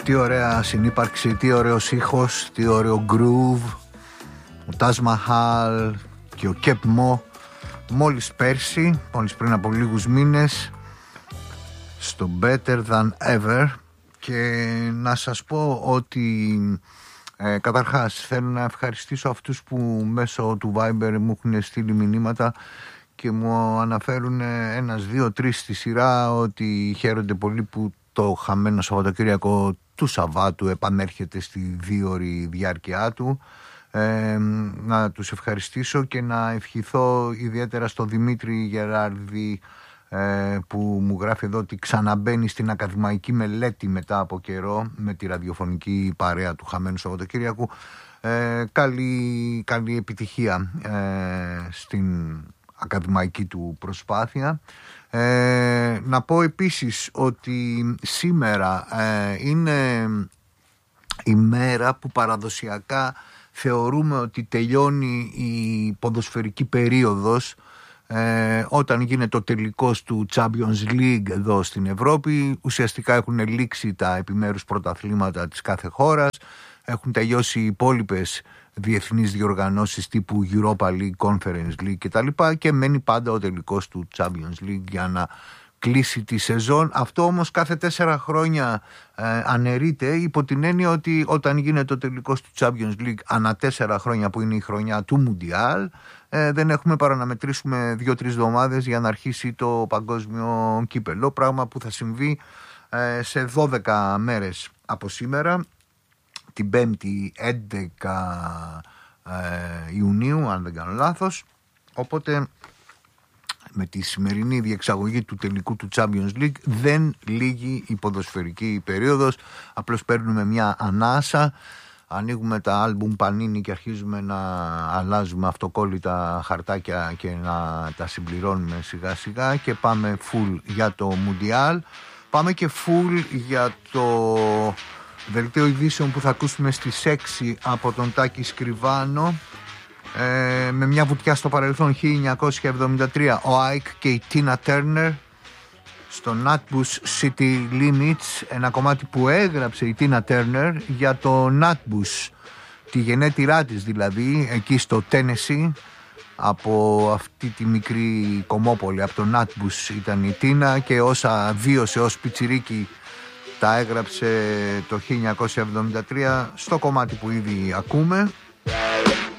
Τι ωραία συνύπαρξη, τι ωραίος ήχος, τι ωραίο groove. Ο Taj Mahal και ο Kep Mo μόλις πέρσι, μόλις πριν από λίγους μήνες, στο Better Than Ever. Και να σας πω ότι καταρχάς θέλω να ευχαριστήσω αυτούς που μέσω του Viber μου έχουν στείλει μηνύματα και μου αναφέρουν ένας, δύο, τρεις στη σειρά ότι χαίρονται πολύ που το χαμένο Σαββατοκύριακο του Σαββάτου επανέρχεται στη 2ωρη διάρκεια του. Να τους ευχαριστήσω και να ευχηθώ ιδιαίτερα στο Δημήτρη Γεράρδη που μου γράφει εδώ ότι ξαναμπαίνει στην ακαδημαϊκή μελέτη μετά από καιρό με τη ραδιοφωνική παρέα του χαμένου Σαββατοκύριακου. Καλή επιτυχία στην ακαδημαϊκή του προσπάθεια. Να πω επίσης ότι σήμερα είναι η μέρα που παραδοσιακά θεωρούμε ότι τελειώνει η ποδοσφαιρική περίοδος όταν γίνεται ο τελικός του Champions League εδώ στην Ευρώπη. Ουσιαστικά έχουν λήξει τα επιμέρους πρωταθλήματα της κάθε χώρας, έχουν τελειώσει οι υπόλοιπες διεθνείς διοργανώσεις τύπου Europa League, Conference League κτλ. Και μένει πάντα ο τελικός του Champions League για να κλείσει τη σεζόν. Αυτό όμως κάθε 4 χρόνια αναιρείται, υπό την έννοια ότι όταν γίνεται ο τελικός του Champions League ανά 4 χρόνια που είναι η χρονιά του Μουντιάλ, δεν έχουμε παρά να μετρήσουμε 2-3 εβδομάδες για να αρχίσει το παγκόσμιο κύπελλο, πράγμα που θα συμβεί σε 12 μέρες από σήμερα, την 5η 11 Ιουνίου αν δεν κάνω λάθος. Οπότε με τη σημερινή διεξαγωγή του τελικού του Champions League δεν λύγει η ποδοσφαιρική περίοδος, απλώς παίρνουμε μια ανάσα, ανοίγουμε τα άλμπουμ Πανίνι και αρχίζουμε να αλλάζουμε αυτοκόλλητα χαρτάκια και να τα συμπληρώνουμε σιγά σιγά και πάμε full για το Μουντιάλ. Πάμε και full για το δελτίο ειδήσεων που θα ακούσουμε στις 6 από τον Τάκη Σκριβάνο, με μια βουτιά στο παρελθόν. 1973 ο Άικ και η Τίνα Τέρνερ στο Nutbush City Limits, ένα κομμάτι που έγραψε η Τίνα Τέρνερ για το Nutbush, τη γενέτειρά της δηλαδή, εκεί στο Tennessee. Από αυτή τη μικρή κομμόπολη, από το Nutbush ήταν η Τίνα, και όσα βίωσε ως πιτσιρίκι τα έγραψε το 1973 στο κομμάτι που ήδη ακούμε.